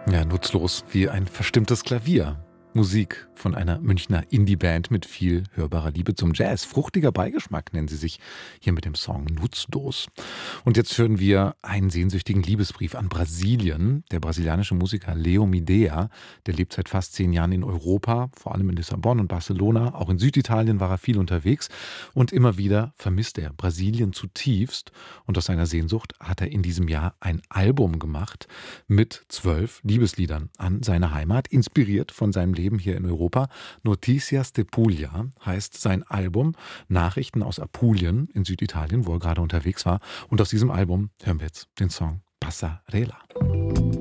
Ja, nutzlos wie ein verstimmtes Klavier. Musik von einer Münchner Indie-Band mit viel hörbarer Liebe zum Jazz. Fruchtiger Beigeschmack nennen sie sich hier mit dem Song Nutzlos. Und jetzt hören wir einen sehnsüchtigen Liebesbrief an Brasilien. Der brasilianische Musiker Leo Midea, der lebt seit fast 10 Jahren in Europa, vor allem in Lissabon und Barcelona. Auch in Süditalien war er viel unterwegs und immer wieder vermisst er Brasilien zutiefst. Und aus seiner Sehnsucht hat er in diesem Jahr ein Album gemacht mit 12 Liebesliedern an seine Heimat, inspiriert von seinem Leben hier in Europa. Noticias de Puglia heißt sein Album, Nachrichten aus Apulien in Süditalien, wo er gerade unterwegs war. Und aus diesem Album hören wir jetzt den Song Passarela.